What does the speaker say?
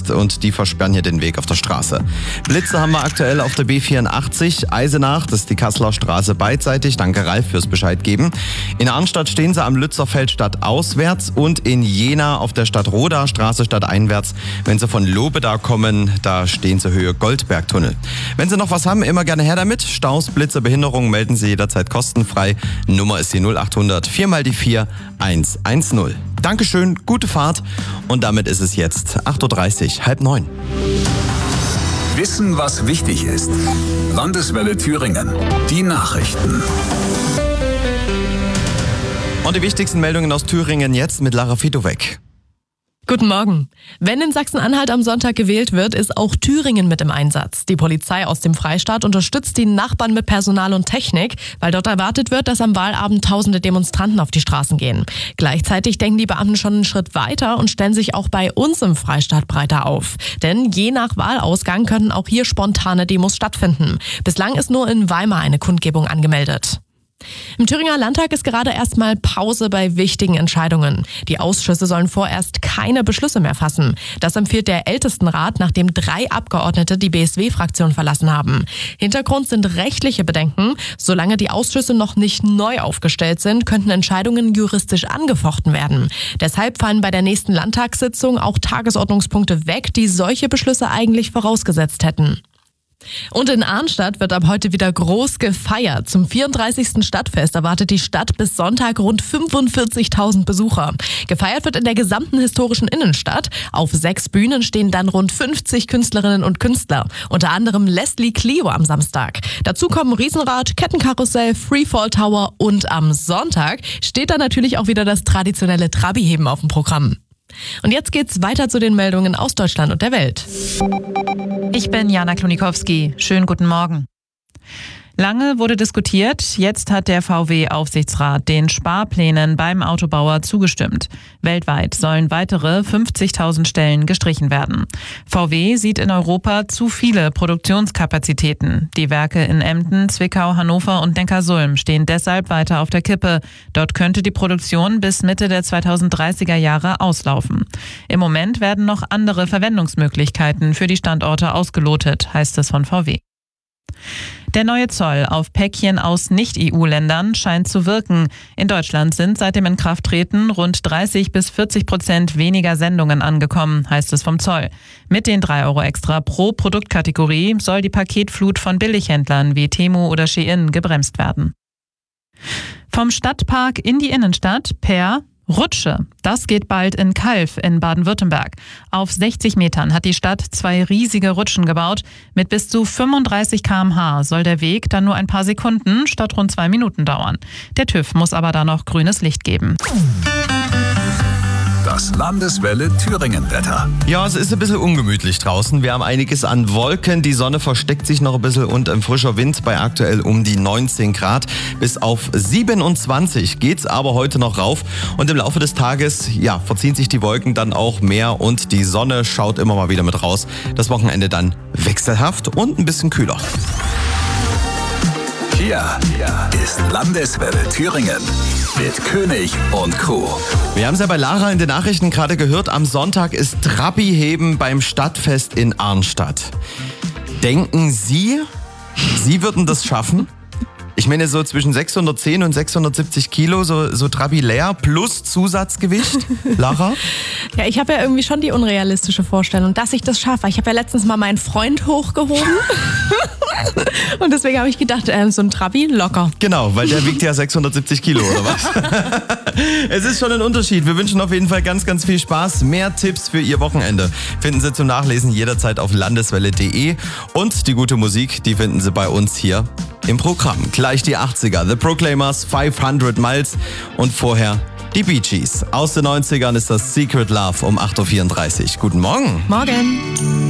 ist und die versperren hier den Weg auf der Straße. Blitze haben wir aktuell auf der B84 Eisenach, das ist die Kasseler Straße beidseitig. Danke Ralf fürs Bescheid geben. In Arnstadt stehen sie am Lützerfeld stadtauswärts und in Jena auf der Stadtroda Straße stadteinwärts. Wenn sie von Lobeda kommen, da stehen sie Höhe Goldbergtunnel. Wenn Sie noch was haben, immer gerne her damit. Staus, Blitze, Behinderungen melden Sie jederzeit kostenfrei. Nummer ist die 0800 4 mal die 4 110. Dankeschön, gute Fahrt und damit ist es jetzt 8.30 Uhr, 8:30. Wissen, was wichtig ist. Landeswelle Thüringen. Die Nachrichten. Und die wichtigsten Meldungen aus Thüringen jetzt mit Lara Fitowek. Guten Morgen. Wenn in Sachsen-Anhalt am Sonntag gewählt wird, ist auch Thüringen mit im Einsatz. Die Polizei aus dem Freistaat unterstützt die Nachbarn mit Personal und Technik, weil dort erwartet wird, dass am Wahlabend tausende Demonstranten auf die Straßen gehen. Gleichzeitig denken die Beamten schon einen Schritt weiter und stellen sich auch bei uns im Freistaat breiter auf. Denn je nach Wahlausgang könnten auch hier spontane Demos stattfinden. Bislang ist nur in Weimar eine Kundgebung angemeldet. Im Thüringer Landtag ist gerade erstmal Pause bei wichtigen Entscheidungen. Die Ausschüsse sollen vorerst keine Beschlüsse mehr fassen. Das empfiehlt der Ältestenrat, nachdem 3 Abgeordnete die BSW-Fraktion verlassen haben. Hintergrund sind rechtliche Bedenken. Solange die Ausschüsse noch nicht neu aufgestellt sind, könnten Entscheidungen juristisch angefochten werden. Deshalb fallen bei der nächsten Landtagssitzung auch Tagesordnungspunkte weg, die solche Beschlüsse eigentlich vorausgesetzt hätten. Und in Arnstadt wird ab heute wieder groß gefeiert. Zum 34. Stadtfest erwartet die Stadt bis Sonntag rund 45.000 Besucher. Gefeiert wird in der gesamten historischen Innenstadt. Auf 6 Bühnen stehen dann rund 50 Künstlerinnen und Künstler. Unter anderem Leslie Clio am Samstag. Dazu kommen Riesenrad, Kettenkarussell, Freefall Tower und am Sonntag steht dann natürlich auch wieder das traditionelle Trabiheben auf dem Programm. Und jetzt geht's weiter zu den Meldungen aus Deutschland und der Welt. Ich bin Jana Klonikowski. Schönen guten Morgen. Lange wurde diskutiert, jetzt hat der VW-Aufsichtsrat den Sparplänen beim Autobauer zugestimmt. Weltweit sollen weitere 50.000 Stellen gestrichen werden. VW sieht in Europa zu viele Produktionskapazitäten. Die Werke in Emden, Zwickau, Hannover und Neckarsulm stehen deshalb weiter auf der Kippe. Dort könnte die Produktion bis Mitte der 2030er Jahre auslaufen. Im Moment werden noch andere Verwendungsmöglichkeiten für die Standorte ausgelotet, heißt es von VW. Der neue Zoll auf Päckchen aus Nicht-EU-Ländern scheint zu wirken. In Deutschland sind seit dem Inkrafttreten rund 30-40% weniger Sendungen angekommen, heißt es vom Zoll. Mit den 3 € extra pro Produktkategorie soll die Paketflut von Billighändlern wie Temu oder Shein gebremst werden. Vom Stadtpark in die Innenstadt per Rutsche. Das geht bald in Calw in Baden-Württemberg. Auf 60 Metern hat die Stadt 2 riesige Rutschen gebaut. Mit bis zu 35 km/h soll der Weg dann nur ein paar Sekunden statt rund 2 Minuten dauern. Der TÜV muss aber da noch grünes Licht geben. Das Landeswelle Thüringen-Wetter. Ja, es ist ein bisschen ungemütlich draußen. Wir haben einiges an Wolken. Die Sonne versteckt sich noch ein bisschen und ein frischer Wind bei aktuell um die 19 Grad. Bis auf 27 geht's aber heute noch rauf. Und im Laufe des Tages, ja, verziehen sich die Wolken dann auch mehr und die Sonne schaut immer mal wieder mit raus. Das Wochenende dann wechselhaft und ein bisschen kühler. Hier ist Landeswelle Thüringen mit König und Crew. Wir haben es ja bei Lara in den Nachrichten gerade gehört. Am Sonntag ist Trabiheben beim Stadtfest in Arnstadt. Denken Sie würden das schaffen? Ich meine so zwischen 610 und 670 Kilo, so Trabi leer plus Zusatzgewicht. Lara? Ja, ich habe ja irgendwie schon die unrealistische Vorstellung, dass ich das schaffe. Ich habe ja letztens mal meinen Freund hochgehoben. Und deswegen habe ich gedacht, so ein Trabi locker. Genau, weil der wiegt ja 670 Kilo, oder was? Es ist schon ein Unterschied. Wir wünschen auf jeden Fall ganz, ganz viel Spaß. Mehr Tipps für Ihr Wochenende finden Sie zum Nachlesen jederzeit auf landeswelle.de. Und die gute Musik, die finden Sie bei uns hier im Programm. Gleich die 80er, The Proclaimers, 500 Miles und vorher die Bee Gees. Aus den 90ern ist das Secret Love um 8.34 Uhr. Guten Morgen. Morgen.